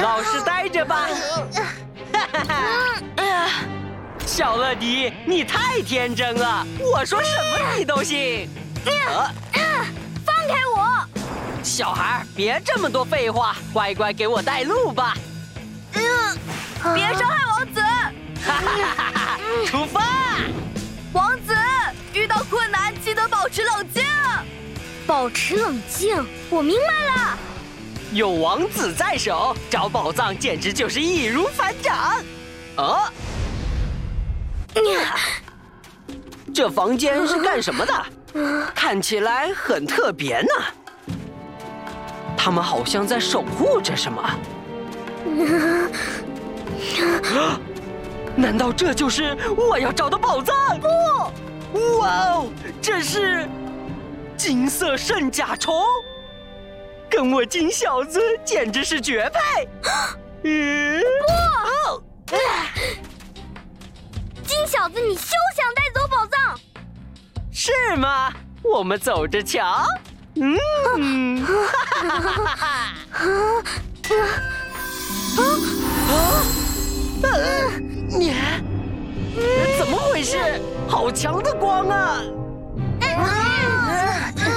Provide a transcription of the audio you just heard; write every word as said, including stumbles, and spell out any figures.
老实待着吧。哈哈哈！小乐迪，你太天真了，我说什么你都信。 啊啊、放开我！ 小孩，别这么多废话，乖乖给我带路吧。 嗯，别伤害王子！ 哈哈哈哈！出发！ 王子，遇到困难记得保持冷静。保持冷静，我明白了。 有王子在手，找宝藏简直就是易如反掌。哦，这房间是干什么的？看起来很特别呢。他们好像在守护着什么。难道这就是我要找的宝藏？不！哇哦，这是金色圣甲虫，跟我金小子简直是绝配。嗯， 不！金小子，你休想带走宝藏！ 是吗？我们走着瞧。嗯，哈哈哈哈哈！呃，你怎么回事？好强的光啊！